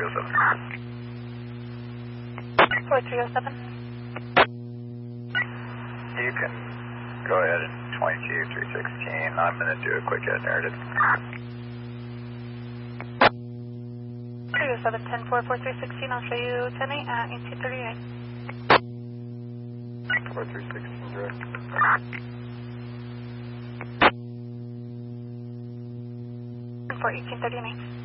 4307. 4307. You can go ahead and 22316. I'm going to do a quick head narrative. 307, 10-4, 4316. I'll show you 10-8 at 1838. 4316 direct. 1839.